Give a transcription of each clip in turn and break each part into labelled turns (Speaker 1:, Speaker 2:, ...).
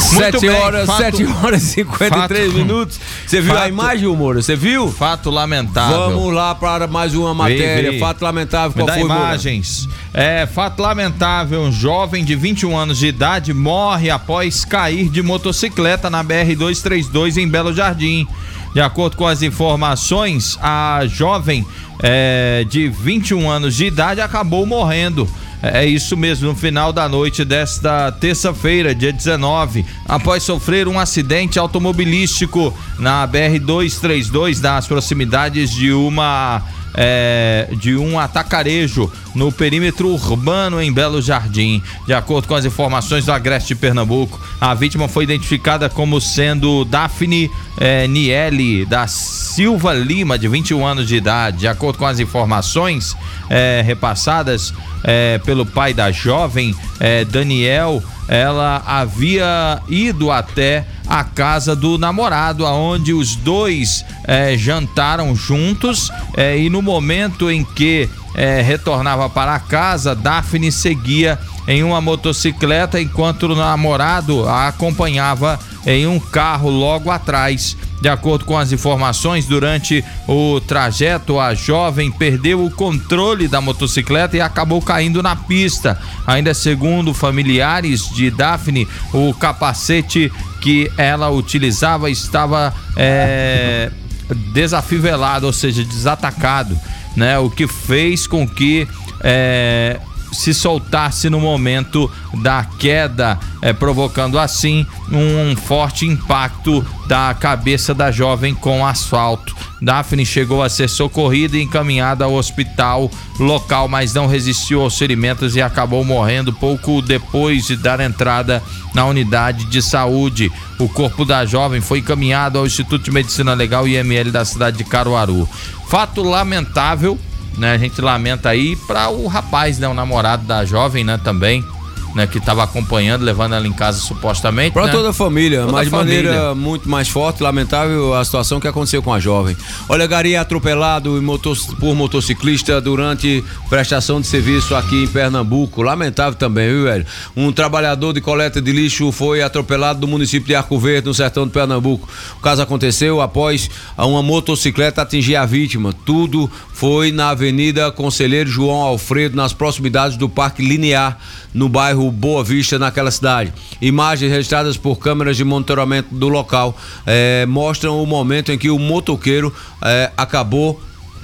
Speaker 1: 7 horas e 53 minutos. Você viu a imagem, Moura? Você viu?
Speaker 2: Fato lamentável.
Speaker 1: Vamos lá para mais uma matéria. Fato lamentável. Qual foi,
Speaker 2: imagens. Fato lamentável. Um jovem de 21 anos de idade morre após cair de motocicleta na BR-232 em Belo Jardim. De acordo com as informações, a jovem de 21 anos de idade acabou morrendo. É isso mesmo, no final da noite desta terça-feira, dia 19, após sofrer um acidente automobilístico na BR-232, nas proximidades de um atacarejo no perímetro urbano em Belo Jardim. De acordo com as informações do Agreste de Pernambuco, a vítima foi identificada como sendo Daphne Niele da Silva Lima, de 21 anos de idade. De acordo com as informações repassadas pelo pai da jovem, Daniel, ela havia ido até a casa do namorado, aonde os dois jantaram juntos, e no momento em que retornava para casa, Daphne seguia em uma motocicleta, enquanto o namorado a acompanhava em um carro logo atrás. De acordo com as informações, durante o trajeto, a jovem perdeu o controle da motocicleta e acabou caindo na pista. Ainda segundo familiares de Daphne, o capacete que ela utilizava estava desafivelado, ou seja, desatacado, né? O que fez com que se soltasse no momento da queda, provocando assim um forte impacto da cabeça da jovem com o asfalto. Daphne chegou a ser socorrida e encaminhada ao hospital local, mas não resistiu aos ferimentos e acabou morrendo pouco depois de dar entrada na unidade de saúde. O corpo da jovem foi encaminhado ao Instituto de Medicina Legal IML da cidade de Caruaru. Fato lamentável, né? A gente lamenta aí para o rapaz, né? O namorado da jovem, né? Também, né? Que estava acompanhando, levando ela em casa supostamente.
Speaker 1: Para, né? Toda a família,
Speaker 2: toda
Speaker 1: mas de
Speaker 2: família.
Speaker 1: maneira muito mais forte, lamentável a situação que aconteceu com a jovem. Olha, gari atropelado por motociclista durante prestação de serviço aqui em Pernambuco. Lamentável também, viu, velho? Um trabalhador de coleta de lixo foi atropelado no município de Arco Verde, no sertão de Pernambuco. O caso aconteceu após uma motocicleta atingir a vítima. Tudo foi na Avenida Conselheiro João Alfredo, nas proximidades do Parque Linear, no bairro Boa Vista, naquela cidade. Imagens registradas por câmeras de monitoramento do local mostram o momento em que o motoqueiro acabou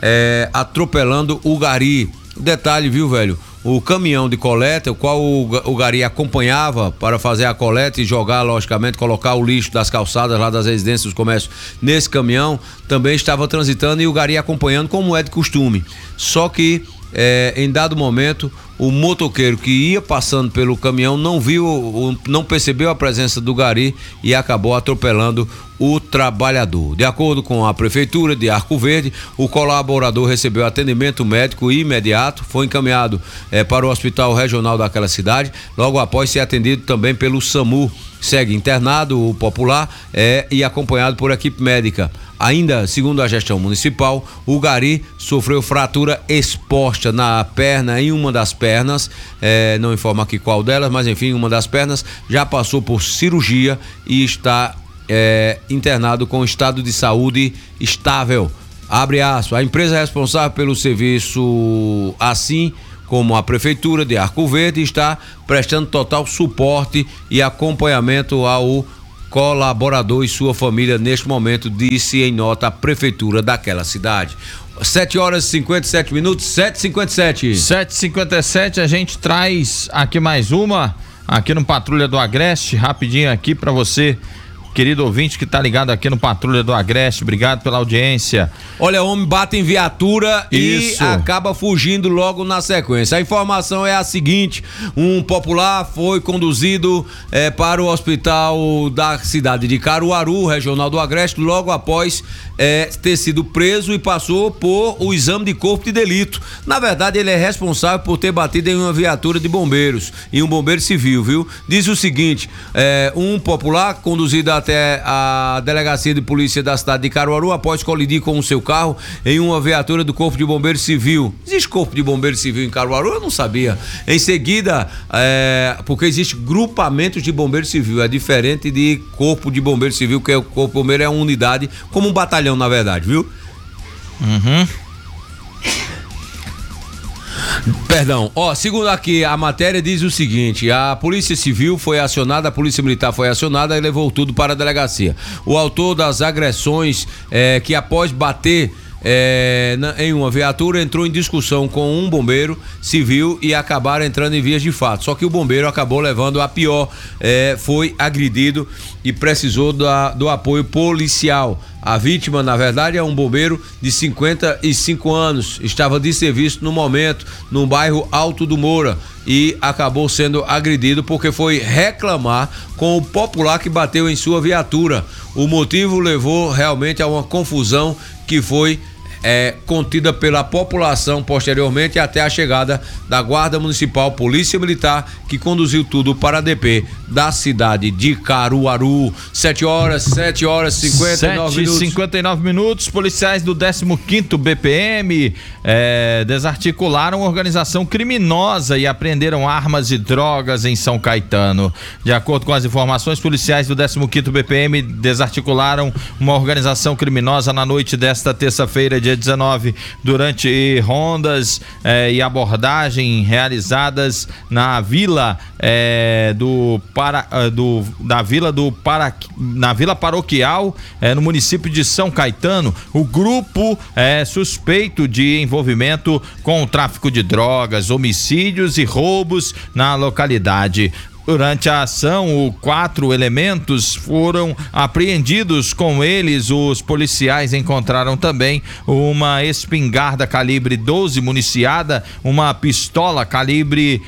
Speaker 1: atropelando o gari. Detalhe, viu, velho? O caminhão de coleta, o qual o gari acompanhava para fazer a coleta e jogar, logicamente, colocar o lixo das calçadas lá das residências dos comércios nesse caminhão, também estava transitando e o gari acompanhando, como é de costume. Só que em dado momento, o motoqueiro que ia passando pelo caminhão não percebeu a presença do gari e acabou atropelando o trabalhador. De acordo com a Prefeitura de Arco Verde, o colaborador recebeu atendimento médico imediato, foi encaminhado para o hospital regional daquela cidade, logo após ser atendido também pelo SAMU. Segue internado o popular e acompanhado por equipe médica. Ainda, segundo a gestão municipal, o gari sofreu fratura exposta na perna, em uma das pernas, não informa aqui qual delas, mas enfim, uma das pernas, já passou por cirurgia e está internado com estado de saúde estável. Abre aspas, a empresa responsável pelo serviço, assim como a Prefeitura de Arco Verde, está prestando total suporte e acompanhamento ao colaborador e sua família neste momento, disse em nota a Prefeitura daquela cidade. 7 horas e 57 minutos, 7h57.
Speaker 2: 7h57, a gente traz aqui mais uma, aqui no Patrulha do Agreste, rapidinho aqui para você, querido ouvinte que tá ligado aqui no Patrulha do Agreste. Obrigado pela audiência.
Speaker 1: Olha, homem bate em viatura e acaba fugindo logo na sequência. A informação é a seguinte: um popular foi conduzido para o hospital da cidade de Caruaru, regional do Agreste, logo após ter sido preso e passou por o exame de corpo de delito. Na verdade, ele é responsável por ter batido em uma viatura de bombeiros, em um bombeiro civil, viu? Diz o seguinte: um popular conduzido até a delegacia de polícia da cidade de Caruaru após colidir com o seu carro em uma viatura do Corpo de Bombeiro Civil. Existe Corpo de Bombeiro Civil em Caruaru? Eu não sabia. Em seguida, porque existe grupamentos de Bombeiro Civil, é diferente de Corpo de Bombeiro Civil, que o Corpo de Bombeiro é uma unidade, como um batalhão, na verdade, viu? Perdão, segundo aqui a matéria diz o seguinte: a Polícia Civil foi acionada, a Polícia Militar foi acionada e levou tudo para a delegacia. O autor das agressões, que após bater em uma viatura, entrou em discussão com um bombeiro civil e acabaram entrando em vias de fato. Só que o bombeiro acabou levando a pior, foi agredido e precisou do apoio policial. A vítima, na verdade, é um bombeiro de 55 anos, estava de serviço no momento no bairro Alto do Moura e acabou sendo agredido porque foi reclamar com o popular que bateu em sua viatura. O motivo levou realmente a uma confusão que foi contida pela população posteriormente até a chegada da Guarda Municipal, Polícia Militar, que conduziu tudo para a DP da cidade de Caruaru. 7 horas
Speaker 2: 59 minutos. Policiais do 15º BPM desarticularam uma organização criminosa e apreenderam armas e drogas em São Caetano. De acordo com as informações, policiais do 15º BPM desarticularam uma organização criminosa na noite desta terça-feira, dia 19, durante rondas e abordagem realizadas na Vila na Vila Paroquial, no município de São Caetano. O grupo é suspeito de envolvimento com o tráfico de drogas, homicídios e roubos na localidade. Durante a ação, 4 elementos foram apreendidos. Com eles, os policiais encontraram também uma espingarda calibre 12 municiada, uma pistola calibre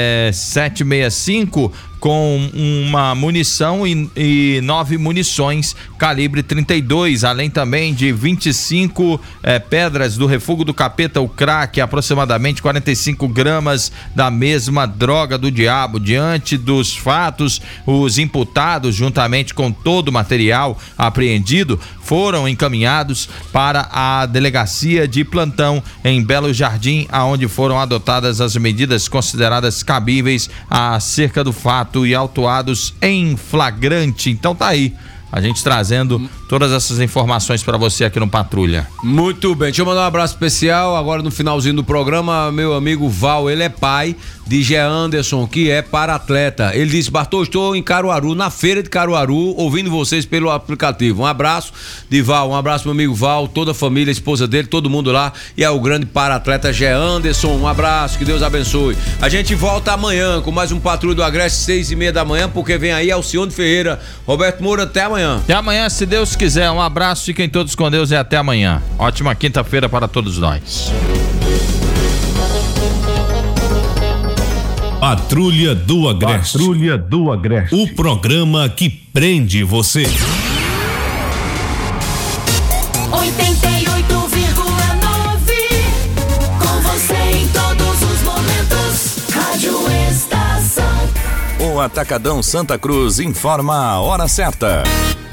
Speaker 2: 7,65 com uma munição e 9 munições calibre 32, além também de 25 pedras do refúgio do capeta, o crack, aproximadamente 45 gramas da mesma droga do diabo. Diante dos fatos, os imputados, juntamente com todo o material apreendido, foram encaminhados para a delegacia de plantão em Belo Jardim, aonde foram adotadas as medidas consideradas cabíveis acerca do fato e autuados em flagrante. Então tá aí, a gente trazendo todas essas informações para você aqui no Patrulha.
Speaker 1: Muito bem, deixa eu mandar um abraço especial agora no finalzinho do programa, meu amigo Val. Ele é pai de Jean Anderson, que é para-atleta. Ele disse: Bartô, estou em Caruaru, na feira de Caruaru, ouvindo vocês pelo aplicativo. Um abraço de Val, um abraço meu amigo Val, toda a família, a esposa dele, todo mundo lá, e é o grande para-atleta Jean Anderson. Um abraço, que Deus abençoe. A gente volta amanhã com mais um Patrulha do Agreste, 6:30 da manhã, porque vem aí Alcione Ferreira. Roberto Moura, até amanhã.
Speaker 2: Até amanhã, se Deus quiser. Um abraço, fiquem todos com Deus e até amanhã. Ótima quinta-feira para todos nós.
Speaker 3: Patrulha do Agreste. Patrulha do Agreste. O programa que prende você.
Speaker 4: 88,9. Com você em todos os momentos. Rádio Estação.
Speaker 5: O Atacadão Santa Cruz informa a hora certa.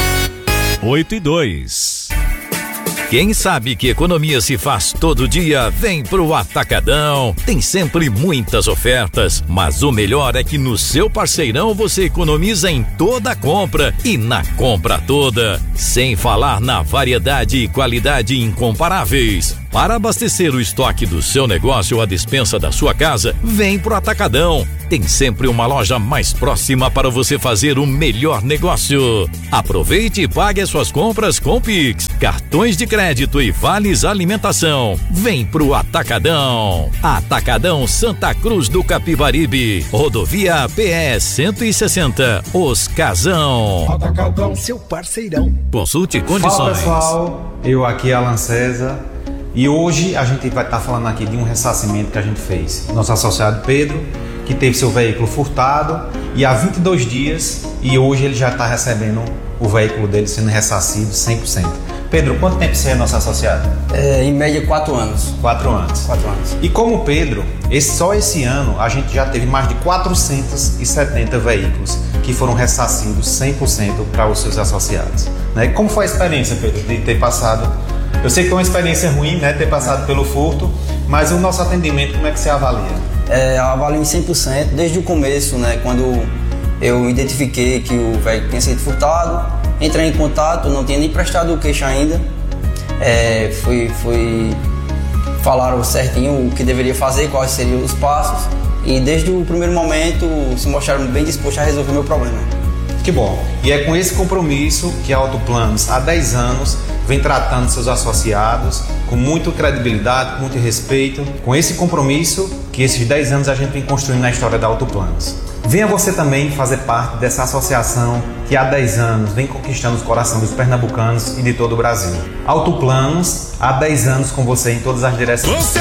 Speaker 3: 8:02.
Speaker 5: Quem sabe que economia se faz todo dia, vem pro Atacadão. Tem sempre muitas ofertas, mas o melhor é que no seu Parceirão você economiza em toda a compra e na compra toda. Sem falar na variedade e qualidade incomparáveis. Para abastecer o estoque do seu negócio ou a despensa da sua casa, vem pro Atacadão. Tem sempre uma loja mais próxima para você fazer o melhor negócio. Aproveite e pague as suas compras com Pix, cartões de crédito e vales alimentação. Vem pro Atacadão. Atacadão Santa Cruz do Capibaribe. Rodovia PE 160. Oscazão.
Speaker 6: Atacadão, seu parceirão.
Speaker 5: Consulte condições.
Speaker 7: Fala pessoal, eu aqui Alan César. E hoje a gente vai estar falando aqui de um ressarcimento que a gente fez. Nosso associado Pedro, que teve seu veículo furtado e há 22 dias, e hoje ele já está recebendo o veículo dele sendo ressarcido 100%. Pedro, quanto tempo você é nosso associado?
Speaker 8: Em média 4 anos.
Speaker 7: 4 anos.
Speaker 8: 4 anos.
Speaker 7: E como o Pedro, só esse ano a gente já teve mais de 470 veículos que foram ressarcidos 100% para os seus associados. Né? Como foi a experiência, Pedro, de ter passado? Eu sei que foi uma experiência ruim, né, ter passado pelo furto, mas o nosso atendimento, como é que você avalia?
Speaker 8: Avalio em 100% desde o começo, né, quando eu identifiquei que o veículo tinha sido furtado. Entrei em contato, não tinha nem prestado queixa ainda. Falaram certinho o que deveria fazer, quais seriam os passos. E desde o primeiro momento se mostraram bem dispostos a resolver o meu problema.
Speaker 7: Que bom. E é com esse compromisso que a Autoplanos, há 10 anos, vem tratando seus associados com muita credibilidade, com muito respeito. Com esse compromisso que esses 10 anos a gente vem construindo na história da Autoplanos. Venha você também fazer parte dessa associação que há 10 anos vem conquistando os corações dos pernambucanos e de todo o Brasil. Autoplanos, há 10 anos com você em todas as direções.